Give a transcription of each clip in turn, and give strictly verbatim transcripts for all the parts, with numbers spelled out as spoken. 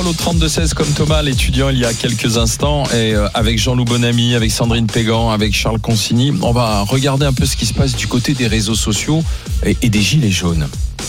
parle au trente-deux seize comme Thomas, l'étudiant, il y a quelques instants, et avec Jean-Loup Bonamy, avec Sandrine Pégan, avec Charles Consigny, on va regarder un peu ce qui se passe du côté des réseaux sociaux et, et des gilets jaunes.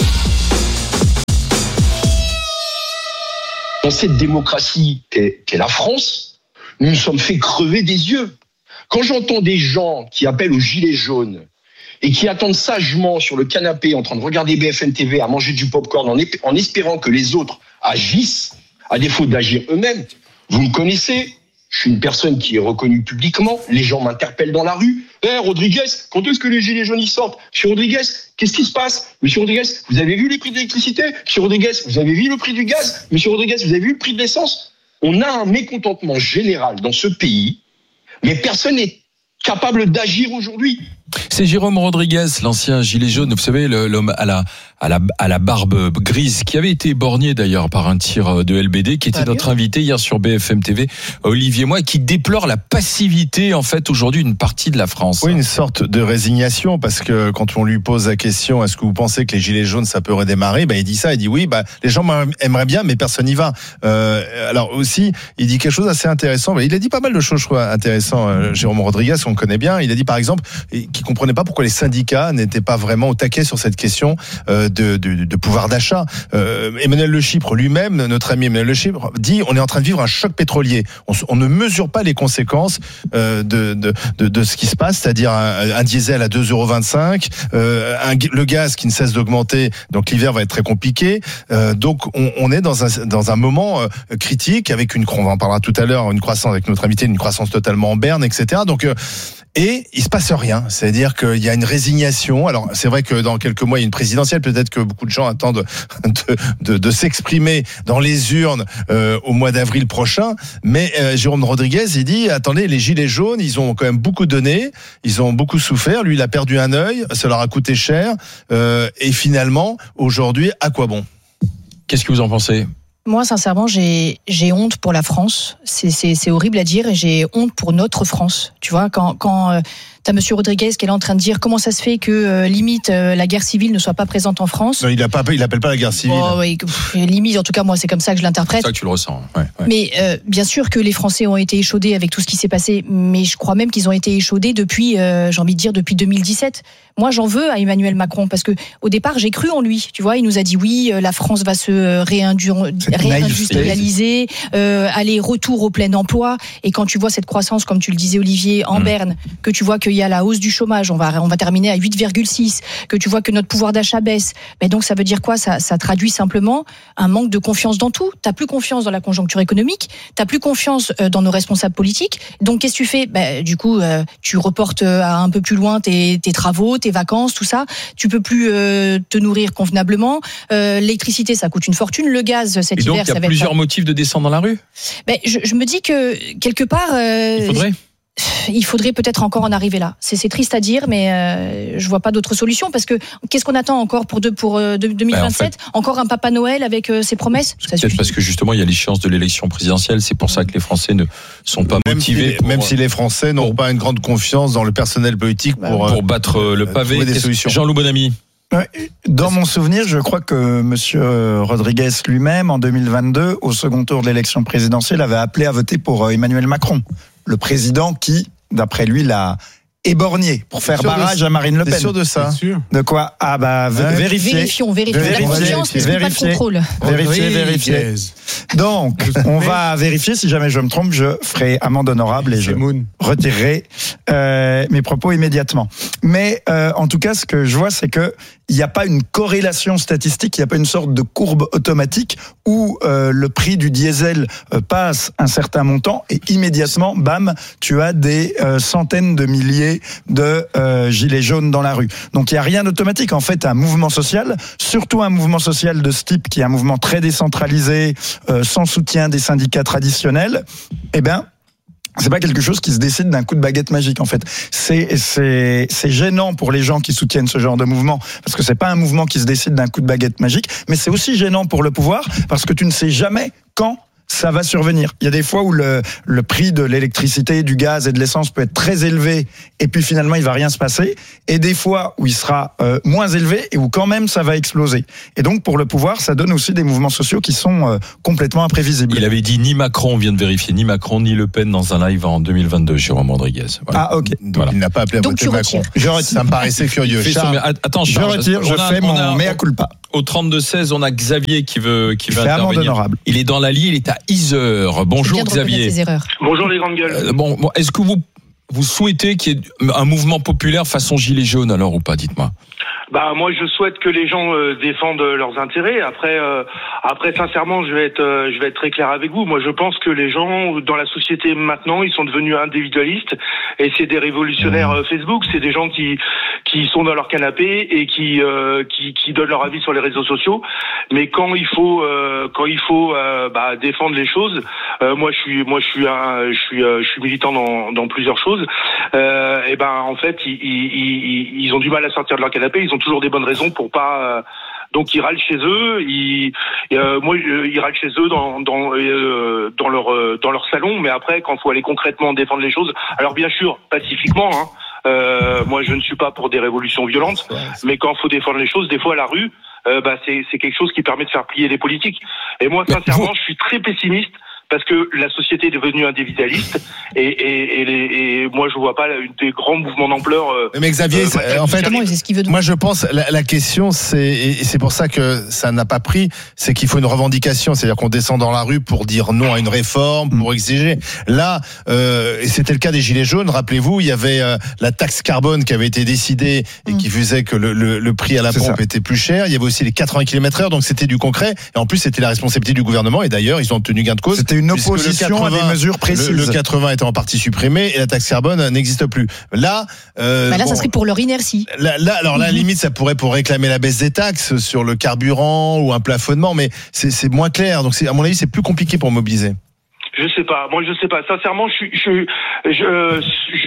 Dans cette démocratie qu'est, qu'est la France, nous nous sommes fait crever des yeux. Quand j'entends des gens qui appellent aux gilets jaunes et qui attendent sagement sur le canapé en train de regarder B F M T V, à manger du popcorn en, ép- en espérant que les autres agissent, à défaut d'agir eux-mêmes, vous me connaissez, je suis une personne qui est reconnue publiquement, les gens m'interpellent dans la rue. Eh hey, Rodriguez, quand est-ce que les gilets jaunes y sortent ? Monsieur Rodriguez, qu'est-ce qui se passe ? Monsieur Rodriguez, vous avez vu les prix de l'électricité ? Monsieur Rodriguez, vous avez vu le prix du gaz ? Monsieur Rodriguez, vous avez vu le prix de l'essence ? On a un mécontentement général dans ce pays, mais personne n'est capable d'agir aujourd'hui. C'est Jérôme Rodriguez, l'ancien gilet jaune, vous savez, l'homme à la, à la, à la barbe grise, qui avait été éborgné d'ailleurs par un tir de L B D, qui était notre invité hier sur B F M T V, Olivier Moy, qui déplore la passivité, en fait, aujourd'hui, d'une partie de la France. Oui, une sorte de résignation, parce que quand on lui pose la question, est-ce que vous pensez que les gilets jaunes, ça peut redémarrer? Ben, il dit ça, il dit oui, ben, les gens aimeraient bien, mais personne n'y va. Euh, alors aussi, il dit quelque chose d'assez intéressant. Il a dit pas mal de choses, je crois, intéressantes, euh, Jérôme Rodriguez, on le connaît bien. Il a dit, par exemple, qu'il comprenait pas pourquoi les syndicats n'étaient pas vraiment au taquet sur cette question euh, de, de, de pouvoir d'achat. Euh, Emmanuel Le Chypre lui-même, notre ami Emmanuel Le Chypre, dit on est en train de vivre un choc pétrolier. On, on ne mesure pas les conséquences euh, de, de, de, de ce qui se passe, c'est-à-dire un, un diesel à deux euros vingt-cinq, euh, un, le gaz qui ne cesse d'augmenter, donc l'hiver va être très compliqué. Euh, donc on, on est dans un, dans un moment euh, critique avec une, on en parlera tout à l'heure, une croissance avec notre invité, une croissance totalement en berne, et cetera. Donc euh, et il se passe rien, c'est-à-dire qu'il y a une résignation. Alors c'est vrai que dans quelques mois il y a une présidentielle, peut-être que beaucoup de gens attendent de, de, de s'exprimer dans les urnes euh, au mois d'avril prochain, mais euh, Jérôme Rodriguez il dit attendez, les gilets jaunes ils ont quand même beaucoup donné, ils ont beaucoup souffert, lui il a perdu un œil, ça leur a coûté cher, euh, et finalement aujourd'hui à quoi bon ? Qu'est-ce que vous en pensez ? Moi, sincèrement, j'ai j'ai honte pour la France. C'est c'est c'est horrible à dire, et j'ai honte pour notre France. Tu vois, quand quand euh, t'as Monsieur Rodriguez qui est là en train de dire comment ça se fait que euh, limite euh, la guerre civile ne soit pas présente en France. Non, il a pas, il appelle pas la guerre civile. Oh, oui, pff, limite, en tout cas, moi, c'est comme ça que je l'interprète. C'est ça que tu le ressens. Ouais, ouais. Mais euh, bien sûr que les Français ont été échaudés avec tout ce qui s'est passé, mais je crois même qu'ils ont été échaudés depuis, euh, j'ai envie de dire, depuis deux mille dix-sept. Moi, j'en veux à Emmanuel Macron parce que au départ, j'ai cru en lui. Tu vois, il nous a dit oui, la France va se réindu- réindustrialiser, euh, aller retour au plein emploi. Et quand tu vois cette croissance, comme tu le disais Olivier, en mmh. berne, que tu vois qu'il y a la hausse du chômage, on va on va terminer à huit virgule six, que tu vois que notre pouvoir d'achat baisse. Mais donc ça veut dire quoi ? Ça ça traduit simplement un manque de confiance dans tout. T'as plus confiance dans la conjoncture économique, t'as plus confiance dans nos responsables politiques. Donc qu'est-ce que tu fais ? Ben, du coup, euh, tu reportes à un peu plus loin tes, tes travaux, tes vacances, tout ça. Tu peux plus euh, te nourrir convenablement. Euh, l'électricité, ça coûte une fortune. Le gaz, cet Et hiver, donc, il y a ça va plusieurs être... motifs de descendre dans la rue ? Ben, je, je me dis que quelque part, euh, il faudrait. Il faudrait peut-être encore en arriver là. C'est, c'est triste à dire, mais euh, je vois pas d'autre solution parce que qu'est-ce qu'on attend encore pour, de, pour euh, deux mille vingt-sept ? Ben en fait, encore un Papa Noël avec euh, ses promesses ? Ça peut-être suffit. Parce que justement il y a l'échéance de l'élection présidentielle, c'est pour ça que les Français ne sont pas même motivés. Si, pour, même si les Français n'ont pour, pas une grande confiance dans le personnel politique pour, pour battre euh, le pavé. Des solutions. Jean-Loup Bonamy. Dans mon souvenir, je crois que Monsieur Rodriguez lui-même, en deux mille vingt-deux, au second tour de l'élection présidentielle, avait appelé à voter pour Emmanuel Macron, le président qui, d'après lui, l'a éborgné pour faire barrage à Marine Le Pen. T'es sûr de ça ? De quoi ? Ah bah v- ouais. vérifier. Vérifions, vérifions. Vérifier, La confiance n'est pas de contrôle. Vérifier, vérifier. Donc, on va vérifier. Si jamais je me trompe, je ferai amende honorable et je retirerai euh, mes propos immédiatement. Mais euh, en tout cas, ce que je vois, c'est que il n'y a pas une corrélation statistique, il n'y a pas une sorte de courbe automatique où euh, le prix du diesel euh, passe un certain montant et immédiatement, bam, tu as des euh, centaines de milliers de euh, gilets jaunes dans la rue. Donc il n'y a rien d'automatique. En fait, un mouvement social, surtout un mouvement social de ce type qui est un mouvement très décentralisé, euh, sans soutien des syndicats traditionnels, eh ben, c'est pas quelque chose qui se décide d'un coup de baguette magique, en fait. C'est, c'est, c'est gênant pour les gens qui soutiennent ce genre de mouvement, parce que c'est pas un mouvement qui se décide d'un coup de baguette magique, mais c'est aussi gênant pour le pouvoir, parce que tu ne sais jamais quand ça va survenir. Il y a des fois où le, le prix de l'électricité, du gaz et de l'essence peut être très élevé et puis finalement il va rien se passer, et des fois où il sera euh, moins élevé et où quand même ça va exploser. Et donc pour le pouvoir, ça donne aussi des mouvements sociaux qui sont euh, complètement imprévisibles. Il avait dit ni Macron, on vient de vérifier, ni Macron ni Le Pen dans un live en deux mille vingt-deux, Jérôme Rodriguez. Voilà. Ah ok. Donc voilà. Il n'a pas appelé à Donc, voter tu Macron. retires. Je retire. Ça me paraissait curieux. Charles, son... Attends, Charles, je retire, je a, fais mon a, mea culpa. Au trente-deux seize, on a Xavier qui veut, qui veut intervenir. Honorable. Il est dans l'Allier, il est à Yzeure. Bonjour Xavier. Bonjour les grandes gueules. Euh, bon, bon, est-ce que vous, vous souhaitez qu'il y ait un mouvement populaire façon gilet jaune alors ou pas? Dites-moi. Bah moi je souhaite que les gens euh, défendent leurs intérêts. Après euh, après sincèrement je vais être euh, je vais être très clair avec vous. Moi je pense que les gens dans la société maintenant ils sont devenus individualistes et c'est des révolutionnaires euh, Facebook. C'est des gens qui qui sont dans leur canapé et qui euh, qui qui donnent leur avis sur les réseaux sociaux. Mais quand il faut euh, quand il faut euh, bah, défendre les choses, euh, moi je suis moi je suis un, je suis euh, je suis militant dans dans plusieurs choses. Euh, et ben en fait ils, ils ils ont du mal à sortir de leur canapé. Ils ont toujours des bonnes raisons pour pas. Euh, donc ils râlent chez eux. Ils, euh, moi, ils râlent chez eux dans dans euh, dans leur euh, dans leur salon. Mais après, quand faut aller concrètement défendre les choses, alors bien sûr pacifiquement. Hein, euh, moi, je ne suis pas pour des révolutions violentes, mais quand faut défendre les choses, des fois à la rue, euh, bah c'est c'est quelque chose qui permet de faire plier les politiques. Et moi, sincèrement, je suis très pessimiste. Parce que la société est devenue individualiste et, et, et, les, et moi je vois pas une des grands mouvements d'ampleur. Euh, Mais Xavier, euh, en fait, c'est ce qu'il veut moi je pense la, la question c'est et c'est pour ça que ça n'a pas pris, c'est qu'il faut une revendication, c'est-à-dire qu'on descend dans la rue pour dire non à une réforme, pour exiger. Là, euh, et c'était le cas des gilets jaunes. Rappelez-vous, il y avait euh, la taxe carbone qui avait été décidée et mmh. qui faisait que le, le, le prix à la pompe était plus cher. Il y avait aussi les quatre-vingts kilomètres heure, donc c'était du concret. Et en plus, c'était la responsabilité du gouvernement. Et d'ailleurs, ils ont obtenu gain de cause. C'était une opposition à des mesures précises. Le, le quatre-vingts était en partie supprimé et la taxe carbone n'existe plus. Là, euh, bah là, bon, ça serait pour leur inertie. Là, là alors là, mmh. limite, ça pourrait pour réclamer la baisse des taxes sur le carburant ou un plafonnement, mais c'est, c'est moins clair. Donc, c'est, à mon avis, c'est plus compliqué pour mobiliser. Je sais pas. Moi, je sais pas. Sincèrement, je suis, je, je, je,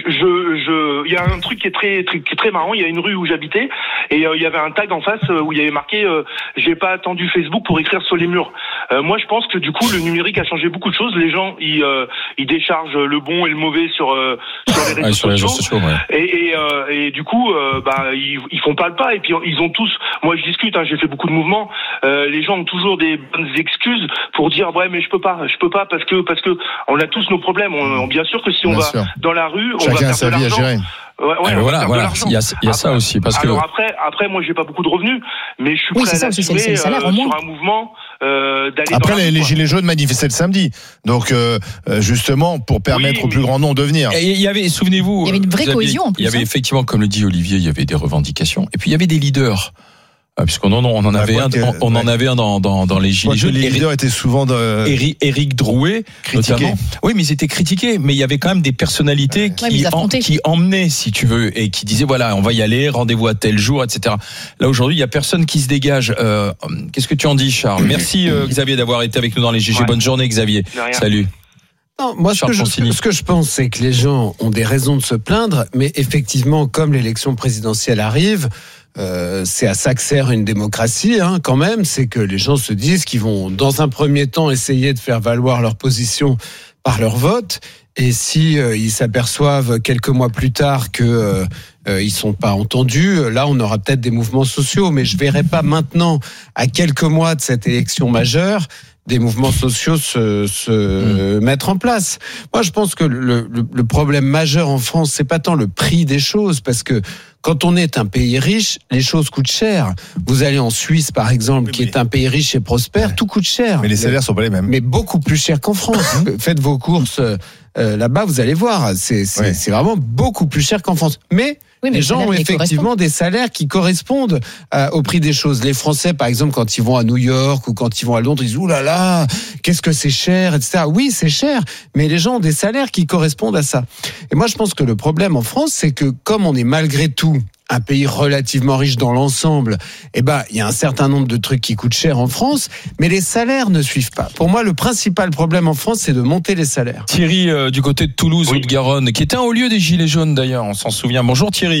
je, il y a un truc qui est très, très, qui est très marrant. Il y a une rue où j'habitais et euh, il y avait un tag en face où il y avait marqué euh, j'ai pas attendu Facebook pour écrire sur les murs. Euh, moi, je pense que du coup, le numérique a changé beaucoup de choses. Les gens, ils, euh, ils déchargent le bon et le mauvais sur, euh, sur les réseaux ouais, sur sociaux. Les réseaux sociaux ouais. Et, et, euh, et du coup, euh, bah, ils, ils font pas le pas. Et puis, ils ont tous. Moi, je discute. Hein, j'ai fait beaucoup de mouvements. Euh, les gens ont toujours des bonnes excuses pour dire ouais, mais je peux pas, je peux pas parce que parce que on a tous nos problèmes. On, on, bien sûr que si on bien va sûr. dans la rue, Chacun on va a sa vie à gérer. Ouais, ouais, ah, voilà, voilà. Il y a, il y a après, ça aussi parce alors que. Après, après, moi, j'ai pas beaucoup de revenus, mais je suis oui, prêt à assumer c'est, c'est salaire, euh, sur un mouvement euh, d'aller. Après, dans la les, rue, les quoi. gilets jaunes manifestaient le samedi, donc euh, justement pour permettre oui, au plus grand nombre de venir. Et il y avait, souvenez-vous, il y avait une vraie Xavier, cohésion. En plus, il y avait hein. effectivement, comme le dit Olivier, il y avait des revendications, et puis il y avait des leaders. Puisqu'on en, on en avait un, on, on en avait un dans, dans, dans les gilets jaunes. Les leaders étaient souvent de... Éric, Éric Drouet, critiqués. Notamment. Oui, mais ils étaient critiqués. Mais il y avait quand même des personnalités ouais. qui, ouais, en, qui emmenaient, si tu veux, et qui disaient voilà, on va y aller, rendez-vous à tel jour, et cetera. Là aujourd'hui, il y a personne qui se dégage. Euh, qu'est-ce que tu en dis, Charles? Merci euh, Xavier d'avoir été avec nous dans les G G. Ouais. Bonne journée, Xavier. Salut. Non, moi, ce que, je, ce que je pense, c'est que les gens ont des raisons de se plaindre, mais effectivement, comme l'élection présidentielle arrive, euh, c'est à ça que sert une démocratie, hein, quand même. C'est que les gens se disent qu'ils vont, dans un premier temps, essayer de faire valoir leur position par leur vote. Et si euh, ils s'aperçoivent quelques mois plus tard que euh, euh, ils sont pas entendus, là, on aura peut-être des mouvements sociaux. Mais je verrai pas maintenant, à quelques mois de cette élection majeure, des mouvements sociaux se, se mmh. mettre en place. Moi, je pense que le, le, le problème majeur en France, c'est pas tant le prix des choses, parce que quand on est un pays riche, les choses coûtent cher. Vous allez en Suisse, par exemple, mais qui est un pays riche et prospère, ouais. tout coûte cher. Mais les salaires mais, sont pas les mêmes. Mais beaucoup plus cher qu'en France. Faites vos courses euh, là-bas, vous allez voir, c'est, c'est, ouais. c'est vraiment beaucoup plus cher qu'en France. Mais Oui, mais les gens ont effectivement des salaires qui correspondent euh, au prix des choses. Les Français, par exemple, quand ils vont à New York ou quand ils vont à Londres, ils disent « Ouh là là, qu'est-ce que c'est cher ?» et cetera. Oui, c'est cher, mais les gens ont des salaires qui correspondent à ça. Et moi, je pense que le problème en France, c'est que comme on est malgré tout un pays relativement riche dans l'ensemble, eh ben, il y a un certain nombre de trucs qui coûtent cher en France, mais les salaires ne suivent pas. Pour moi, le principal problème en France, c'est de monter les salaires. Thierry, euh, du côté de Toulouse, oui. Haute-Garonne, qui était un haut lieu des Gilets jaunes d'ailleurs, on s'en souvient. Bonjour Thierry.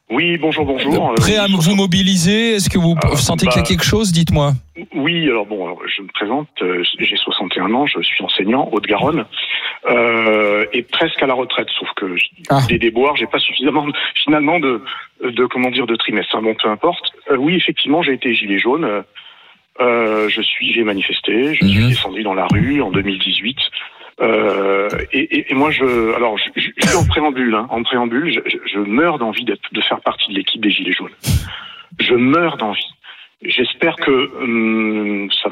Oui, bonjour, bonjour. Prêt à vous mobiliser? Est-ce que vous euh, sentez bah, qu'il y a quelque chose? Dites-moi. Oui, alors bon, alors je me présente, j'ai soixante et un ans, je suis enseignant, Haute-Garonne, euh, et presque à la retraite, sauf que ah. des déboires, j'ai pas suffisamment finalement de, de comment dire, de trimestre, hein, bon, peu importe. Euh, oui, effectivement, j'ai été gilet jaune, euh, je suis, j'ai manifesté, je mm-hmm. suis descendu dans la rue en deux mille dix-huit. Euh, et, et, et moi, je, alors, je, je, je suis en préambule, hein, en préambule, je, je meurs d'envie d'être, de faire partie de l'équipe des Gilets jaunes. Je meurs d'envie. J'espère que hum, ça